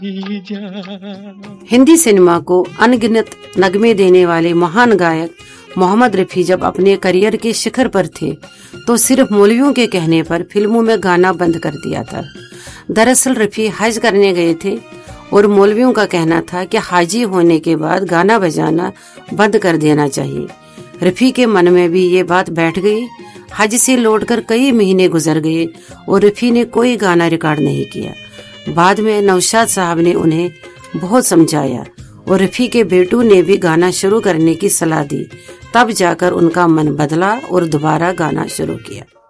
Hindi cinema को अनगिनत नगमे देने वाले महान गायक मोहम्मद रफी जब अपने करियर के शिखर पर थे तो सिर्फ मौलवियों के कहने पर फिल्मों में गाना बंद कर दिया था। दरअसल रफी हज करने गए थे और मौलवियों का कहना था कि हाजी होने के बाद गाना बजाना बंद कर देना चाहिए। रफी के मन में भी ये बात बैठ गई। हज से लौटकर कई महीने गुजर गए और रफी ने कोई गाना रिकॉर्ड नहीं किया। बाद में नौशाद साहब ने उन्हें बहुत समझाया और रफी के बेटू ने भी गाना शुरू करने की सलाह दी। तब जाकर उनका मन बदला और दोबारा गाना शुरू किया।